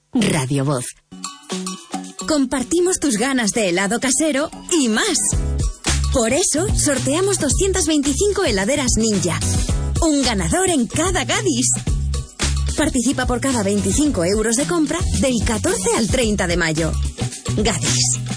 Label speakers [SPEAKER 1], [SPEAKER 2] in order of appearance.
[SPEAKER 1] Radio Voz. Compartimos tus ganas de helado casero y más. Por eso, sorteamos 225 heladeras Ninja. Un ganador en cada Gadis. Participa por cada 25 euros de compra del 14 al 30 de mayo. Gadis.